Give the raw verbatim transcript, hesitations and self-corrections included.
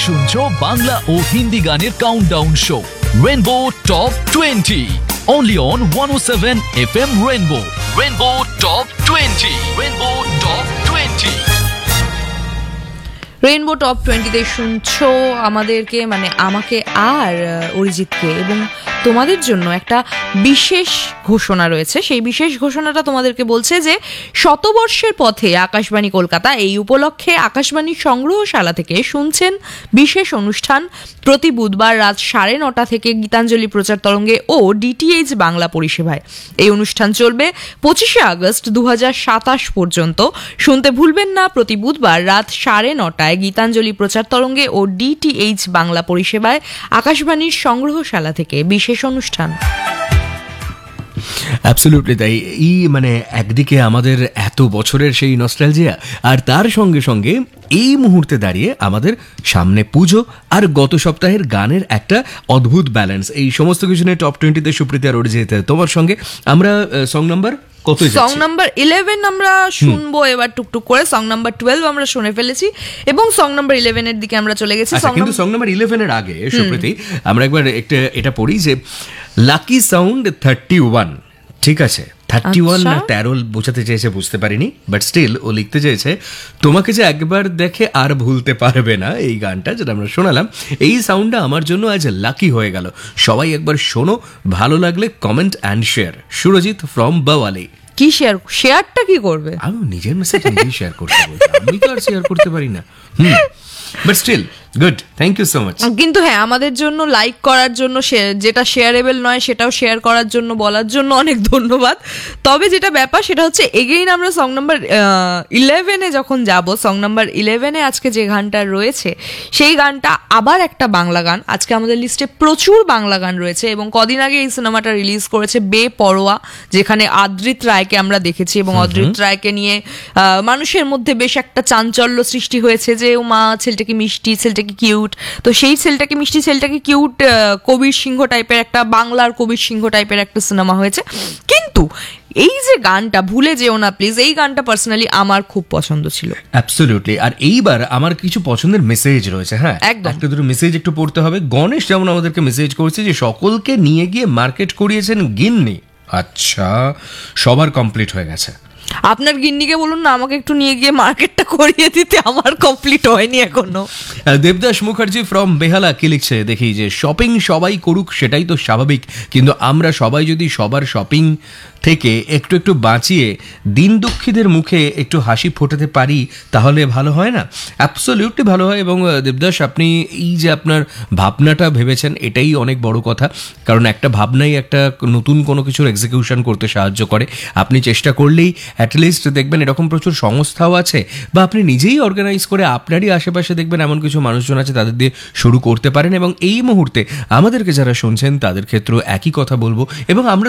শুনছো বাংলা ও হিন্দি গানের countdown show rainbow top twenty only on one oh seven F M Rainbow. Rainbow Top twenty. Rainbow Top twenty. Rainbow top টোয়েন্টিতে শুনছো আমাদেরকে, মানে আমাকে আর অরিজিৎকে, এবং তোমাদের জন্য একটা বিশেষ ঘোষণা রয়েছে। সেই বিশেষ ঘোষণাটা তোমাদেরকে বলছে যে শতবর্ষের পথে আকাশবাণী কলকাতা এই উপলক্ষে আকাশবাণী সংগ্রহশালা থেকে শুনছেন বিশেষ অনুষ্ঠান প্রতি বুধবার রাত সাড়ে নটা থেকে গীতাঞ্জলি প্রচার তরঙ্গে ও ডিটিএইচ বাংলা পরিষেবায়। এই অনুষ্ঠান চলবে পঁচিশে আগস্ট দু হাজার সাতাশ পর্যন্ত। শুনতে ভুলবেন না প্রতি বুধবার রাত সাড়ে নটায় গীতাঞ্জলি প্রচার তরঙ্গে ও ডিটিএইচ বাংলা পরিষেবায় আকাশবাণীর সংগ্রহশালা থেকে বিশেষ অনুষ্ঠান। অ্যাবসলিউটলি তাই। এই মানে একদিকে আমাদের এত বছরের সেই নস্টালজিয়া, আর তার সঙ্গে সঙ্গে এই মুহূর্তে দাঁড়িয়ে আমাদের সামনে পুজো আর গত সপ্তাহের গানের একটা অদ্ভুত ব্যালেন্স। এই সমস্ত কিছু নিয়ে টপ টোয়েন্টিতে সুপ্রীতি আর অরিজিৎ তোমার সঙ্গে আমরা সং নাম্বার কত, সং নাম্বার ইলেভেন আমরা শুনবো এবার টুকটুক করে। সং নাম্বার টুয়েলভ আমরা শুনে ফেলেছি এবং সং নাম্বার ইলেভেন এর দিকে আমরা চলে গেছি। কিন্তু সং নাম্বার ইলেভেন এর আগে সুপ্রীতি আমরা একবার একটা এটা পড়ি যে লাকি সাউন্ড থার্টি ওয়ান, ঠিক আছে, থার্টি ওয়ান না তেরো বোঝাতে চেয়েছে বুঝতে পারিনি, বাট স্টিল ও লিখতে চেয়েছে তোমাকে যে একবার দেখে আর ভুলতে পারবে না। এই গানটা যেটা আমরা শোনালাম, এই সাউন্ডটা আমার জন্য আজ লাকি হয়ে গেল। সবাই একবার শোনো, ভালো লাগলে comment and share. Surajit from বাওয়ালি। কি শেয়ার, শেয়ারটা কি করবে? আমি নিজের মেসেজ নিজেই শেয়ার করতে বলছি, আমি তো আর শেয়ার করতে পারি না। হুম, but still good, thank you so much. কিন্তু হ্যাঁ, আমাদের জন্য লাইক করার জন্য, যেটা শেয়ারেবল নয় সেটাও শেয়ার করার জন্য বলার জন্য অনেক ধন্যবাদ। তবে যেটা ব্যাপার সেটা হচ্ছে এগেইন আমরা সং নাম্বার ইলেভেনে যখন যাব, সং নাম্বার ইলেভেনে আজকে যে গানটা রয়েছে সেই গানটা আবার একটা বাংলা গান। আজকে আমাদের লিস্টে প্রচুর বাংলা গান রয়েছে এবং কদিন আগে এই সিনেমাটা রিলিজ করেছে বেপরোয়া, যেখানে আদ্রিত রায়কে আমরা দেখেছি এবং আদ্রিত রায়কে নিয়ে মানুষের মধ্যে বেশ একটা চাঞ্চল্য সৃষ্টি হয়েছে যে ও মা, ছেলেটাকে মিষ্টি, ছেলেটাকে কিউট। তো সেই ছেলেটাকে মিষ্টি, ছেলেটাকে কিউট কবির সিংহ টাইপের একটা, বাংলার কবির সিংহ টাইপের একটা সিনেমা হয়েছে। কিন্তু এই যে গানটা ভুলে যেও না প্লিজ, এই গানটা পার্সোনালি আমার খুব পছন্দ ছিল। অ্যাবসলিউটলি। আর এইবার আমার কিছু পছন্দের মেসেজ রয়েছে। হ্যাঁ, একদম একটা দুটো মেসেজ একটু পড়তে হবে। গণেশ যেমন আমাদেরকে মেসেজ করেছে যে সকলকে নিয়ে গিয়ে মার্কেট করিয়েছেন গিন্নি। আচ্ছা, সবার কমপ্লিট হয়ে গেছে। আপনার গিন্নিকে বলুন না আমাকে একটু নিয়ে গিয়ে মার্কেটটা করিয়ে দিতে, আমার কমপ্লিট হয়নি এখনো। দেবদাস মুখার্জি ফ্রম বেহালা কি লিখছে দেখি যে শপিং সবাই করুক সেটাই তো স্বাভাবিক, কিন্তু আমরা সবাই যদি সবার শপিং থেকে একটু একটু বাঁচিয়ে দিন দুঃখীদের মুখে একটু হাসি ফোটাতে পারি তাহলে ভালো হয় না? অ্যাবসলিউটলি ভালো হয়। এবং দেবদাস, আপনি এই যে আপনার ভাবনাটা ভেবেছেন এটাই অনেক বড় কথা, কারণ একটা ভাবনাই একটা নতুন কোনো কিছুর এক্সিকিউশন করতে সাহায্য করে। আপনি চেষ্টা করলেই অ্যাটলিস্ট দেখবেন এরকম প্রচুর সংস্থাও আছে, বা আপনি নিজেই অর্গানাইজ করে আপনারই আশেপাশে দেখবেন এমন কিছু মানুষজন আছে, তাদের দিয়ে শুরু করতে পারেন। এবং এই মুহূর্তে আমাদেরকে যারা শুনছেন তাদের ক্ষেত্রেও একই কথা বলবো। এবং আমরা